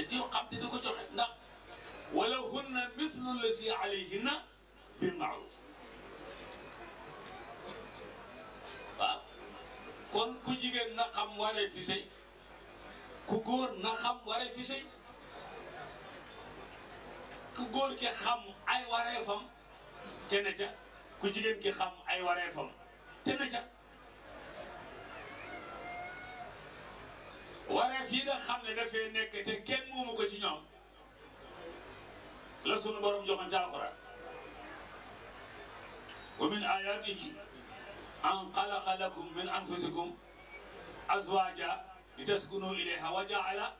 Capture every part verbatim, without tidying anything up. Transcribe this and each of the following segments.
ci xam te di ko joxe ndax wala hunna mithlu lasi alayhinna bil ma'ruf waaw kon ku jigéen na xam waree fi sëy ku góor na xam waree fi sëy ku góor ki xam ay wareefam te ne ca ku jigéen ki xam ay wareefam te ne ca wareef yi nga xam ne dafay nekk te kenn moomu ko ci ñoom la sunu borom joxoon ci alxuraan wa min ayatihi an xalaqa lakum min anfusikum azwaja litaskunu ilayha wa jaala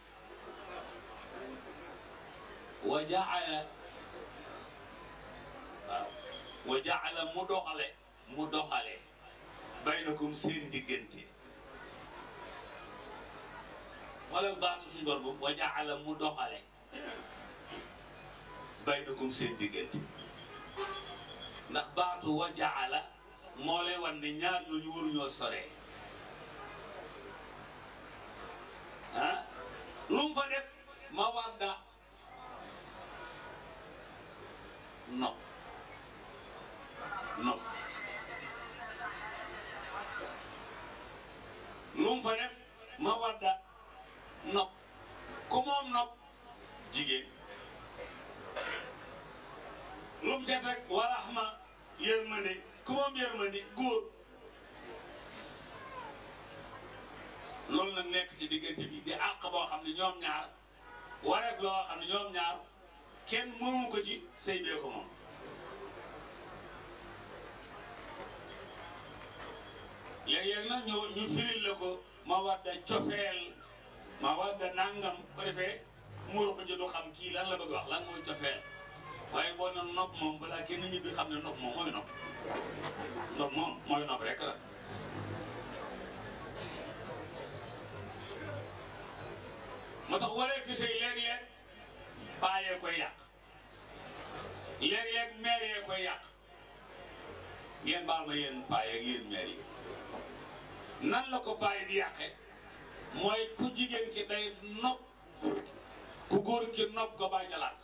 wa jaala waaw wa jaala mu doxale mu doxale baynakum seen diggante wala baatu suñu bor boobu wa jaala mu doxale baynakum seen diggante ndax baatu wa jaala moo lay wan ne ñaar ñooñu waruñoo soree ah lu mu fa def ma wadda nopp nopp lu mu fa def ma wadda nopp ku moom nopp jigéen lu mu ca teg wa rahma yërmande ku moom yërmande góor loolu nag nekk ci diggante bi di àq boo xam ne ñoom ñaar wareef loo xam ne ñoom ñaar kenn moomu ko ci sëy bee ko moom léeg-léeg nag ñu ñu firil la ko ma wadda cofeel ma wadda nangam ko defee muur ko du xam kii lan la bëgg wax lan mooy cofeel waaye boo na nopp moom balaa kenn ñibbi xam ne nopp moom mooy nopp nopp moom mooy nopp rek la moo tax waree fi sëy léeg-léeg paa yee koy yàq léeg-léeg meer yee koy yàq ngeen baal ma yéen paa yeeg yéen meer yi nan la ko paa yi di yàqe mooy ku jigéen ki day nopp ku góor ki nopp ko bàyyi jalaat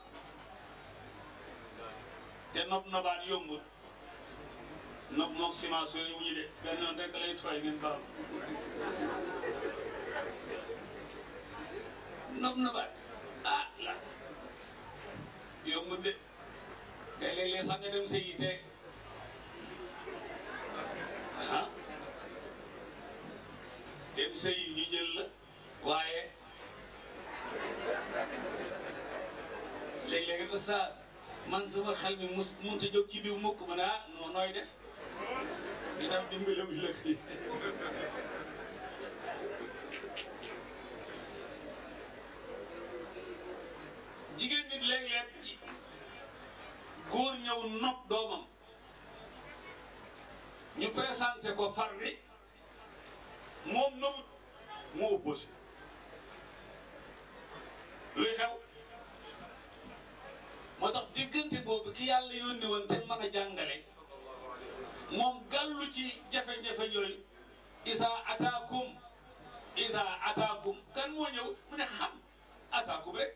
te nopp nobaat yombul nopp moog ciment sori wu ñu de benn yoon rek lay tooy ngeen baal nopp nobaat ah la yombul de te léeg-léeg sax nga dem sëyi te ah dem sëyi ñu jël la waaye léeg-léeg nga saas man sama xel mi mus mënut a jóg ci diw mukk ma ne ah non nooy def dina dimbale wu la kii jigéen nit léeg-léeg góor ñëw nopp doomam ñu présenté ko far bi moom nobut mu opposé luy xew moo tax diggante boobu ki yàlla yónni woon te mën a jàngale moom gàllu ci jafe-jafe yooyu isa ataakum isa ataakum kan moo ñëw mu ne xam ataakum rek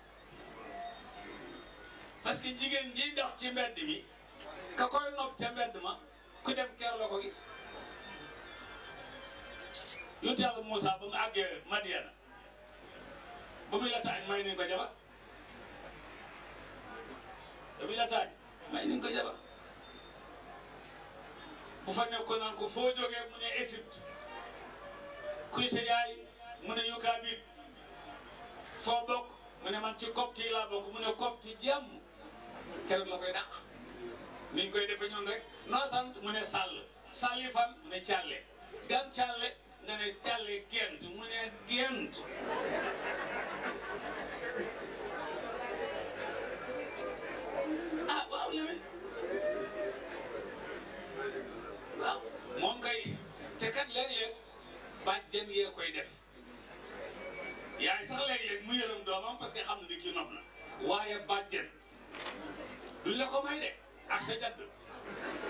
parce que jigéen ñi dox ci mbedd mi ka koy nopp ca mbedd ma ku dem ker la ko gis yonent yàlla Moussa ba mu àggee Madiana ba muy la taañ may nañ ko jabar ba muy la taañ may nañ ko jabar bu fa nekkoon naan ko foo jógee mu ne Égypte kuy sa yaay mu ne Yukaabid foo bokk mu ne man ci copte yi laa bokk mu ne copte jàmm keroog la koy dàq niñ koy defe ñoon rek noo sant mu ne sàll sàlli fan mu ne càlle gan càlle nga ne càlle gent mu ne gent ah waaw yow waaw moom kay te kat léeg-léeg bàjjen yee koy def yaay sax léeg-léeg mu yërëm doomam parce que xam na ni kii nopp na waaye bàjjen duñ la ko may de ak sa jadd